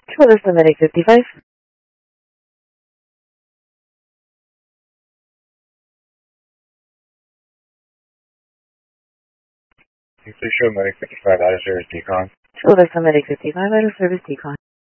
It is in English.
Controller Medic 55. Please show Medic 55 out of service decon. Controller Medic 55 out of service decon.